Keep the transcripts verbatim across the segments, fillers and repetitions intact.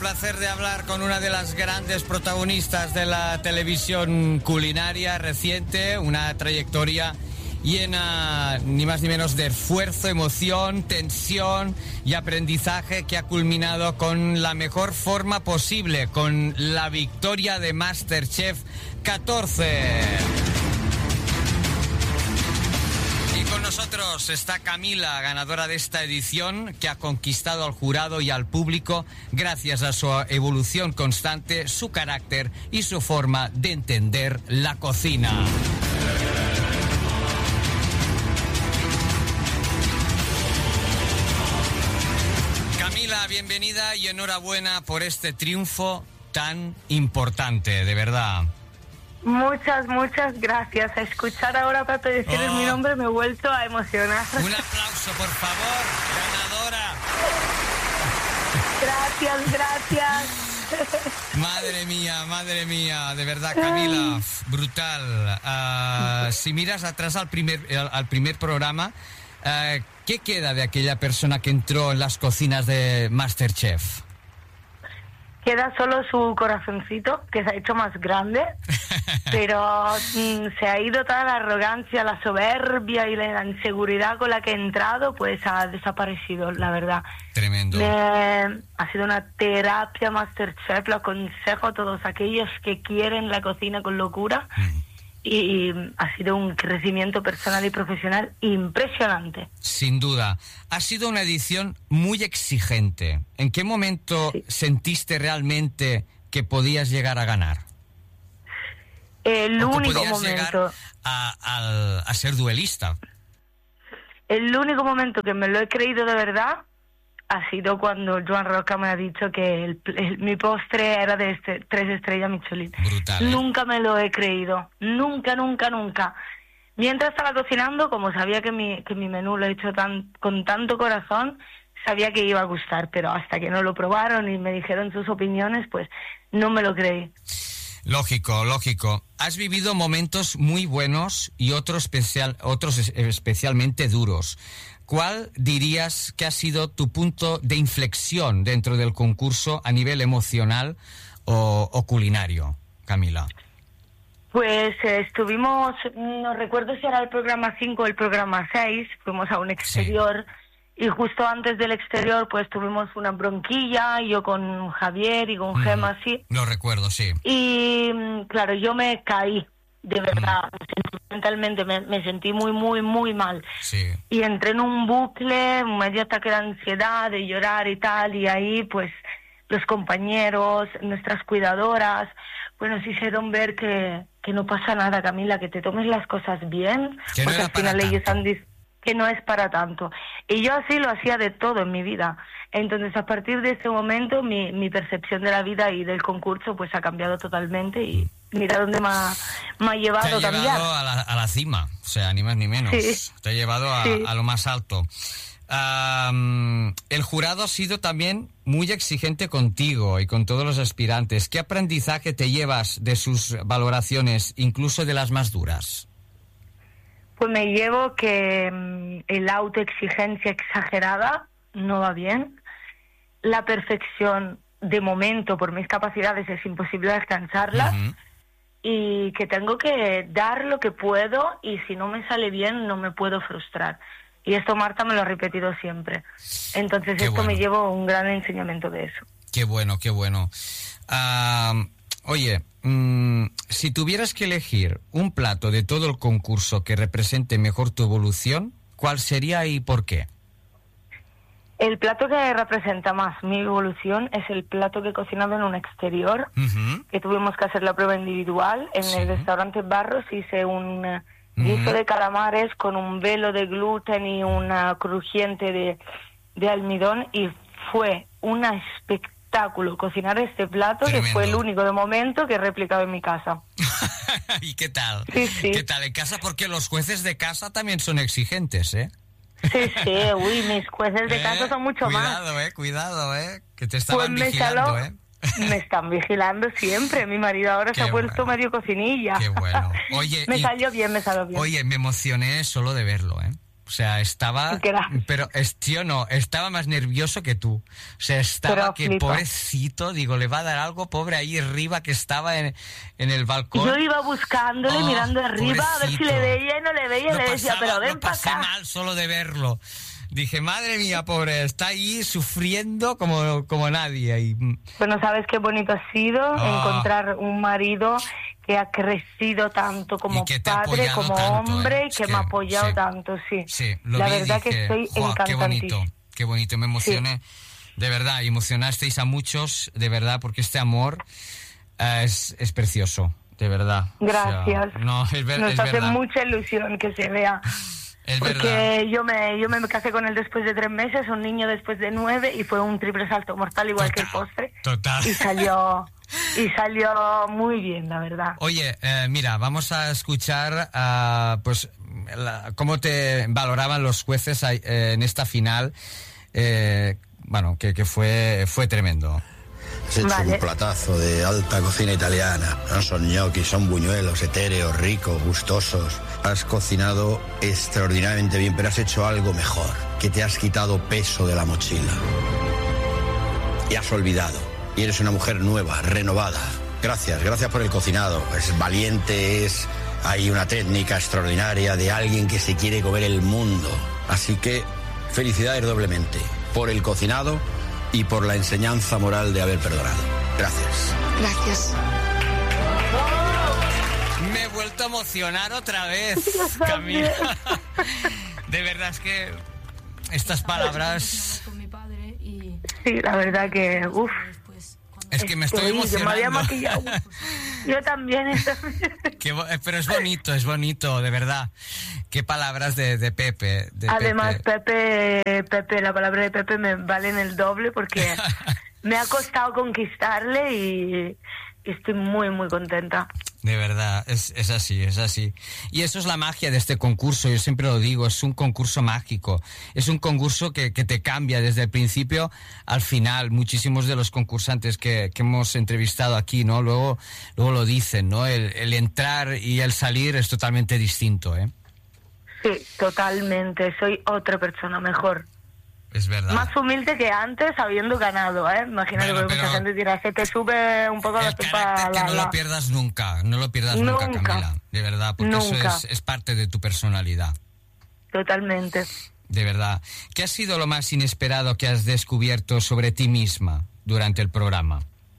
placer de hablar con una de las grandes protagonistas de la televisión culinaria reciente, una trayectoria llena ni más ni menos de esfuerzo, emoción, tensión y aprendizaje que ha culminado con la mejor forma posible, con la victoria de MasterChef catorce. Y con nosotros está Camila, ganadora de esta edición, que ha conquistado al jurado y al público gracias a su evolución constante, su carácter y su forma de entender la cocina. Camila, bienvenida y enhorabuena por este triunfo tan importante, de verdad. Muchas, muchas gracias. A escuchar ahora para decir oh. mi nombre me he vuelto a emocionar. Un aplauso, por favor, ganadora. Gracias, gracias. Madre mía, madre mía, de verdad, Camila, brutal. Uh, si miras atrás al primer, al, al primer programa, uh, ¿qué queda de aquella persona que entró en las cocinas de MasterChef? Queda solo su corazoncito, que se ha hecho más grande, pero mm, se ha ido toda la arrogancia, la soberbia y la inseguridad con la que he entrado, pues ha desaparecido, la verdad. Tremendo. Me, ha sido una terapia MasterChef, lo aconsejo a todos aquellos que quieren la cocina con locura. Mm. Y ha sido un crecimiento personal y profesional impresionante. Sin duda. Ha sido una edición muy exigente. ¿En qué momento sí. sentiste realmente que podías llegar a ganar? El ¿O único que podías momento... llegar a, a, a ser duelista? El único momento que me lo he creído de verdad ha sido cuando Joan Roca me ha dicho que el, el, mi postre era de este, tres estrellas Michelin. Brutal, ¿eh? Nunca me lo he creído. Nunca, nunca, nunca. Mientras estaba cocinando, como sabía que mi, que mi menú lo he hecho tan, con tanto corazón, sabía que iba a gustar, pero hasta que no lo probaron y me dijeron sus opiniones, pues no me lo creí. Lógico, lógico. Has vivido momentos muy buenos y otros, especial, otros especialmente duros. ¿Cuál dirías que ha sido tu punto de inflexión dentro del concurso a nivel emocional o, o culinario, Camila? Pues eh, estuvimos, no recuerdo si era el programa cinco o el programa seis, fuimos a un exterior sí. y justo antes del exterior pues tuvimos una bronquilla, yo con Javier y con mm, Gemma, sí. Lo recuerdo, sí. Y claro, yo me caí. De verdad, mm. mentalmente me, me sentí muy, muy, muy mal. Sí. Y entré en un bucle, un medio ataque de ansiedad, de llorar y tal, y ahí pues los compañeros, nuestras cuidadoras, pues nos hicieron ver que, que no pasa nada, Camila, que te tomes las cosas bien, que porque no al final tanto. ellos han dicho que no es para tanto. Y yo así lo hacía de todo en mi vida. Entonces, a partir de ese momento, mi, mi percepción de la vida y del concurso pues ha cambiado totalmente y mira dónde me ha, me ha llevado a cambiar. Te ha llevado a la, a la cima, o sea, ni más ni menos. Sí. Te ha llevado a, sí. a lo más alto. Um, el jurado ha sido también muy exigente contigo y con todos los aspirantes. ¿Qué aprendizaje te llevas de sus valoraciones, incluso de las más duras? Pues me llevo que um, el autoexigencia exagerada no va bien. La perfección, de momento, por mis capacidades, es imposible alcanzarla. Uh-huh. Y que tengo que dar lo que puedo y si no me sale bien no me puedo frustrar. Y esto Marta me lo ha repetido siempre. Entonces qué esto bueno. me llevo un gran enseñamiento de eso. Qué bueno, qué bueno. Uh, oye, mmm, si tuvieras que elegir un plato de todo el concurso que represente mejor tu evolución, ¿cuál sería y por qué? El plato que representa más mi evolución es el plato que he cocinado en un exterior, uh-huh. que tuvimos que hacer la prueba individual. En sí. el restaurante Barros hice un uh, guiso uh-huh. de calamares con un velo de gluten y una crujiente de, de almidón y fue un espectáculo cocinar este plato. Tremendo. Que fue el único de momento que he replicado en mi casa. ¿Y qué tal? Sí, sí. ¿Qué tal en casa? Porque los jueces de casa también son exigentes, ¿eh? Sí, sí, uy, mis jueces de casa eh, son mucho cuidado, más. Cuidado, eh, cuidado, eh, que te estaban pues vigilando, saló, eh. Me están vigilando siempre, mi marido ahora Qué se ha vuelto bueno. medio cocinilla. Qué bueno. Oye, me y, salió bien, me salió bien. Oye, me emocioné solo de verlo, eh. O sea, estaba... Gracias. Pero, es, tío, no, estaba más nervioso que tú. O sea, estaba Pero que flipa. pobrecito, digo, le va a dar algo, pobre ahí arriba que estaba en, en el balcón. Yo iba buscándole, Oh, mirando arriba, a ver si pobrecito. le veía y no le veía. Lo Le decía, pasaba- pero ven lo para pasé acá. mal solo de verlo. Dije, madre mía, pobre, está ahí sufriendo como, como nadie. Y, Bueno, ¿sabes qué bonito ha sido Oh. encontrar un marido que ha crecido tanto como Y que te ha padre, apoyado como tanto, hombre, ¿eh? y Es que, que- me ha apoyado sí. tanto, sí. sí, lo La vi y verdad que dije, estoy "Joa, qué bonito, encantantísima. qué bonito, me emocioné. De verdad, y emocionasteis a muchos, de verdad, porque este amor eh, es, es precioso, de verdad. O sea, Gracias. no, es, ver- Nos es hace verdad. mucha ilusión que se vea. Es verdad. Porque yo me, yo me casé con él después de tres meses, un niño después de nueve, y fue un triple salto mortal igual que el Total, postre. total. Y salió, y salió muy bien, la verdad. Oye, eh, mira, vamos a escuchar ah, pues la- cómo te valoraban los jueces ahí, eh, en esta final. Eh, bueno, que, que fue, fue tremendo. Has hecho Vale. un platazo de alta cocina italiana. No son gnocchi, son buñuelos etéreos, ricos, gustosos. Has cocinado extraordinariamente bien, pero has hecho algo mejor, que te has quitado peso de la mochila. Y has olvidado. Y eres una mujer nueva, renovada. Gracias, gracias por el cocinado. Es valiente, es... Hay una técnica extraordinaria de alguien que se quiere comer el mundo. Así que felicidades doblemente por el cocinado y por la enseñanza moral de haber perdonado. Gracias. Gracias. Me he vuelto a emocionar otra vez, Yo Camila. también. De verdad es que estas palabras... Con mi padre y Sí, la verdad que, uff. después cuando Es que me estoy Estoy, yo me había emocionando. maquillado. Yo también. Qué bo- eh, pero es bonito, es bonito, de verdad. Qué palabras de, de Pepe. De Además, Pepe. Pepe, Pepe, la palabra de Pepe me valen el doble porque me ha costado conquistarle y estoy muy, muy contenta. De verdad, es, es así, es así. Y eso es la magia de este concurso, yo siempre lo digo, es un concurso mágico. Es un concurso que, que te cambia desde el principio al final. Muchísimos de los concursantes que, que hemos entrevistado aquí, ¿no? Luego, luego lo dicen, ¿no? El, el entrar y el salir es totalmente distinto, ¿eh? Sí, totalmente. Soy otra persona mejor. Es verdad. Más humilde que antes habiendo ganado, ¿eh? Imagínate, Bueno, porque pero- mucha gente dirá, se te sube un poco la El cepa. carácter que la- no la- lo pierdas nunca, no lo pierdas nunca, Nunca. Camila. De verdad, porque Nunca. eso es, es parte de tu personalidad. Totalmente. De verdad. ¿Qué ha sido lo más inesperado que has descubierto sobre ti misma durante el programa?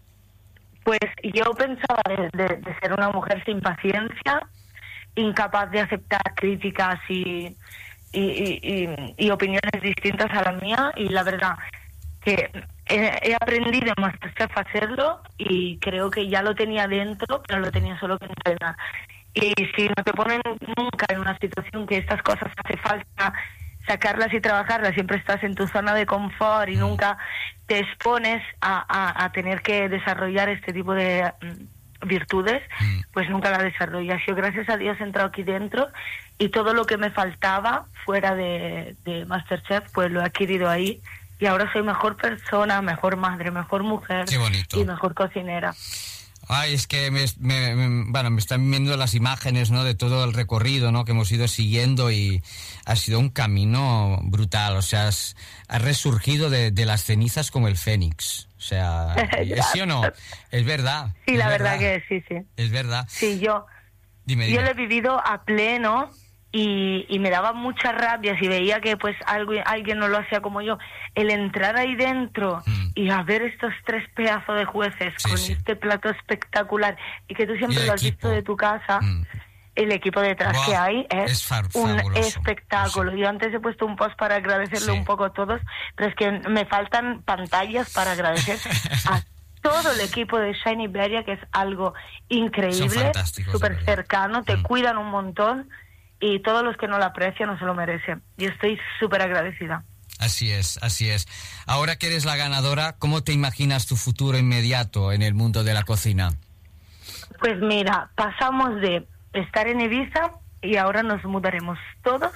Pues yo pensaba de, de- de ser una mujer sin paciencia, incapaz de aceptar críticas y, y, y- y- y opiniones distintas a la mía, y la verdad que he, he aprendido en Masterchef a hacerlo y creo que ya lo tenía dentro, pero lo tenía solo que entrenar. Y si no te ponen nunca en una situación que estas cosas hace falta sacarlas y trabajarlas, siempre estás en tu zona de confort y nunca te expones a, a, a tener que desarrollar este tipo de mm, virtudes, Mm. pues nunca la desarrollas. Yo, gracias a Dios, he entrado aquí dentro y todo lo que me faltaba fuera de, de Masterchef, pues lo he adquirido ahí. Y ahora soy mejor persona, mejor madre, mejor mujer Qué bonito. y mejor cocinera. Ay, es que me, me- me- bueno, me están viendo las imágenes, ¿no? De todo el recorrido, ¿no? Que hemos ido siguiendo y ha sido un camino brutal. O sea, has, has resurgido de, de las cenizas como el fénix. O sea, ¿es sí o no? Es verdad. Sí, es la verdad que sí, sí. Es verdad. Sí, yo, Dime, yo dime. lo he vivido a pleno y, y me daba mucha rabia si veía que pues algo, alguien no lo hacía como yo. El entrar ahí dentro Mm. y a ver estos tres pedazos de jueces Sí, con sí. este plato espectacular y que tú Y siempre el lo has equipo. visto de tu casa, Mm. el equipo detrás Buah, que hay es, es fa- un fabuloso. espectáculo. Sí. Yo antes he puesto un post para agradecerle Sí. un poco a todos, pero es que me faltan pantallas para agradecer a todo el equipo de Shine Iberia, que es algo increíble, Son fantásticos, de súper verdad. cercano, te Mm. cuidan un montón y todos los que no lo aprecian no se lo merecen. Yo estoy súper agradecida. Así es, así es. Ahora que eres la ganadora, ¿cómo te imaginas tu futuro inmediato en el mundo de la cocina? Pues mira, pasamos de estar en Ibiza y ahora nos mudaremos todos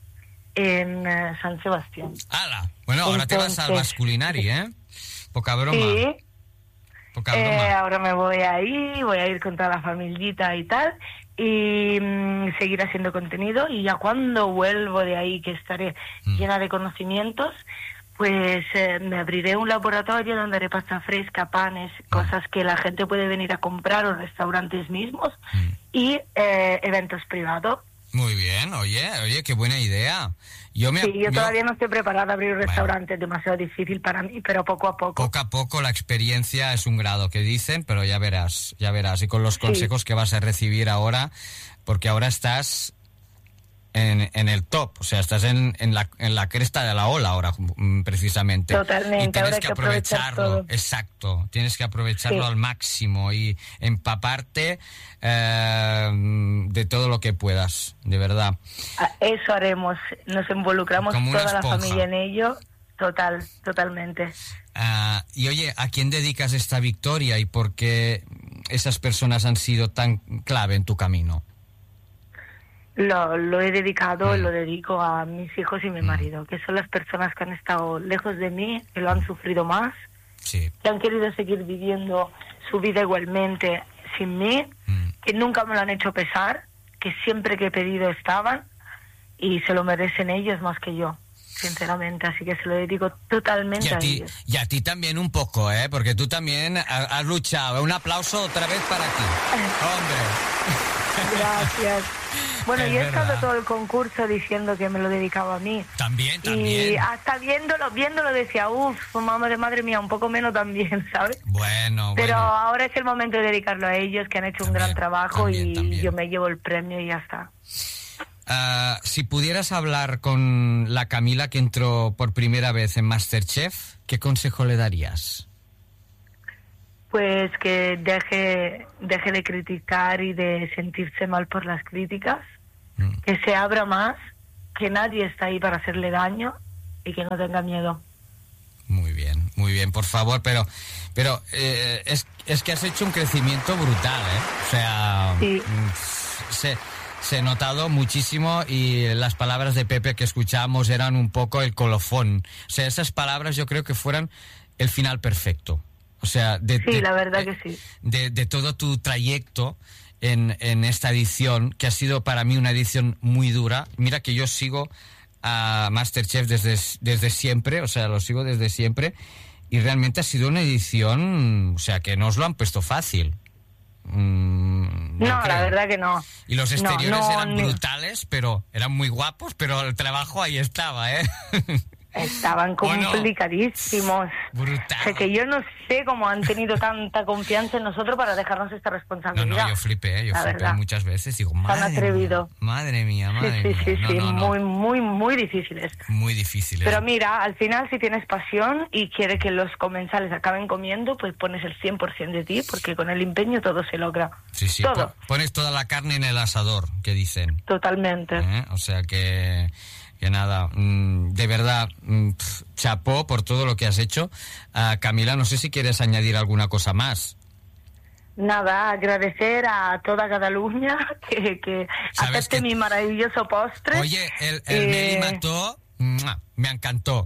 en eh, San Sebastián. ¡Hala! Bueno, ahora te vas al Entonces- Basculinari, ¿eh? Poca broma. Sí, Eh, ahora me voy a ir, voy a ir con toda la familiita y tal, y mmm, seguir haciendo contenido, y ya cuando vuelvo de ahí, que estaré mm. llena de conocimientos, pues eh, me abriré un laboratorio donde haré pasta fresca, panes, mm. cosas que la gente puede venir a comprar, o restaurantes mismos, mm. y eh, eventos privados. Muy bien, oye, oye, qué buena idea. Yo me, sí, yo me... todavía no estoy preparada a abrir un restaurante, es demasiado difícil para mí, pero poco a poco. Poco a poco la experiencia es un grado que dicen, pero ya verás, ya verás. Y con los consejos sí. que vas a recibir ahora, porque ahora estás en, en el top, o sea, estás en, en, la, en la cresta de la ola ahora, precisamente. Totalmente, y tienes ahora hay que, que aprovecharlo, todo. Exacto, tienes que aprovecharlo sí. al máximo y empaparte eh, de todo lo que puedas, de verdad. Eso haremos, nos involucramos toda la familia en ello, total, totalmente. Uh, y oye, ¿a quién dedicas esta victoria y por qué esas personas han sido tan clave en tu camino? Lo, lo he dedicado, mm. lo dedico a mis hijos y mi mm. marido, que son las personas que han estado lejos de mí, que lo han sufrido más, sí. que han querido seguir viviendo su vida igualmente sin mí, mm. que nunca me lo han hecho pesar, que siempre que he pedido estaban, y se lo merecen ellos más que yo, sinceramente, así que se lo dedico totalmente y a, a ti, ellos. Y a ti también un poco, ¿eh? Porque tú también has luchado. Un aplauso otra vez para ti. Hombre. Gracias. Bueno, es yo he verdad. estado todo el concurso diciendo que me lo dedicaba a mí. También, también. Y hasta viéndolo, viéndolo decía, uff, madre, madre mía, un poco menos también, ¿sabes? Bueno, Pero bueno. ahora es el momento de dedicarlo a ellos, que han hecho también, un gran trabajo, también, y también. yo me llevo el premio y ya está. Uh, si pudieras hablar con la Camila que entró por primera vez en MasterChef, ¿qué consejo le darías? Pues que deje, deje de criticar y de sentirse mal por las críticas, mm. que se abra más, que nadie está ahí para hacerle daño y que no tenga miedo. Muy bien, muy bien, por favor, pero pero eh, es, es que has hecho un crecimiento brutal, ¿eh? O sea, sí. se, se ha notado muchísimo, y las palabras de Pepe que escuchábamos eran un poco el colofón. O sea, esas palabras yo creo que fueran el final perfecto. O sea, de, sí, de, la verdad de, que sí. De, de todo tu trayecto en, en esta edición, que ha sido para mí una edición muy dura. Mira que yo sigo a MasterChef desde, desde siempre, o sea, lo sigo desde siempre, y realmente ha sido una edición, o sea, que no os lo han puesto fácil. Mm, no, no la verdad que no. Y los exteriores no, no, eran ni... brutales, pero eran muy guapos, pero el trabajo ahí estaba, ¿eh? Estaban complicadísimos. Brutal. O sea, que yo no sé cómo han tenido tanta confianza en nosotros para dejarnos esta responsabilidad. No, no, yo flipé, yo la flipé verdad. muchas veces. Digo, madre Han atrevido. mía, madre mía, madre sí, mía. Sí, sí, no, sí, no, no. muy, muy, muy difíciles. Muy difíciles. Pero mira, al final, si tienes pasión y quieres que los comensales acaben comiendo, pues pones el cien por ciento de ti, porque con el empeño todo se logra. Sí, sí, todo. Pones toda la carne en el asador, que dicen. Totalmente. ¿Eh? O sea que... Que nada, de verdad, chapó por todo lo que has hecho. Uh, Camila, no sé si quieres añadir alguna cosa más. Nada, agradecer a toda Cataluña que, que acepte que... mi maravilloso postre. Oye, el, el eh... Meli Mató, me encantó.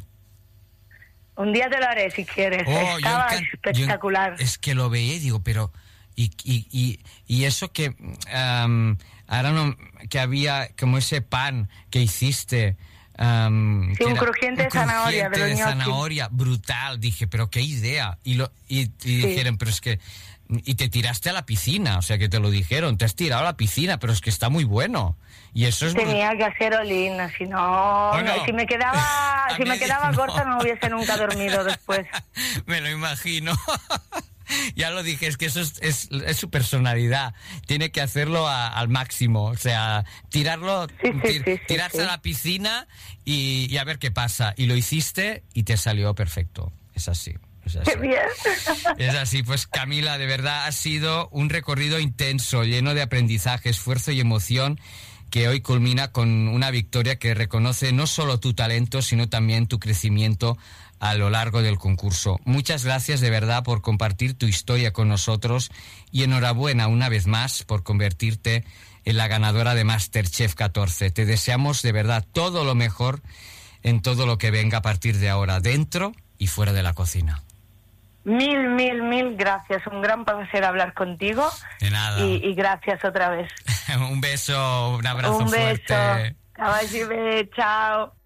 Un día te lo haré si quieres, oh, estaba encan... espectacular. Yo, es que lo veía y digo, pero... Y, y, y, y eso que... Um, ahora no, que había como ese pan que hiciste. Um, sí, que un era, crujiente un de zanahoria. Crujiente de, de zanahoria, brutal. Dije, pero qué idea. Y, lo, y, y sí. dijeron, pero es que... Y te tiraste a la piscina, o sea que te lo dijeron, te has tirado a la piscina, pero es que está muy bueno. Y eso es... Tenía que hacer olina, si no... ¿O no? Si me quedaba, si me quedaba no. corta no hubiese nunca dormido después. Me lo imagino. Ya lo dije, es que eso es, es, es su personalidad. Tiene que hacerlo a, al máximo. O sea, tirarlo, sí, sí, tir, sí, sí, tirarse sí. a la piscina y, y a ver qué pasa. Y lo hiciste y te salió perfecto. Es así. Es así. ¡Qué bien! Es así. Pues Camila, de verdad ha sido un recorrido intenso, lleno de aprendizaje, esfuerzo y emoción, que hoy culmina con una victoria que reconoce no solo tu talento, sino también tu crecimiento a lo largo del concurso. Muchas gracias de verdad por compartir tu historia con nosotros, y enhorabuena una vez más por convertirte en la ganadora de MasterChef catorce. Te deseamos de verdad todo lo mejor en todo lo que venga a partir de ahora, dentro y fuera de la cocina. Mil, mil, mil gracias. Un gran placer hablar contigo. De nada. Y, y gracias otra vez. Un beso, un abrazo un beso. fuerte. Caballero, chao.